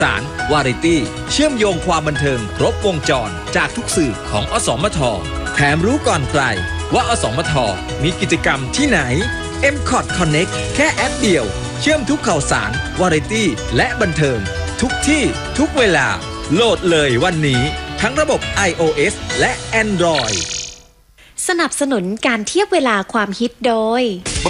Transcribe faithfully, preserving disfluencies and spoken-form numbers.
สารวาไรตี้เชื่อมโยงความบันเทิงครบวงจรจากทุกสื่อของอสมทแถมรู้ก่อนใครว่าอสมทมีกิจกรรมที่ไหน เอ็ม คอท Connect แค่แอปเดียวเชื่อมทุกข่าวสารวาไรตี้และบันเทิงทุกที่ทุกเวลาโหลดเลยวันนี้ทั้งระบบ ไอ โอ เอส และ Android สนับสนุนการเทียบเวลาความฮิตโดย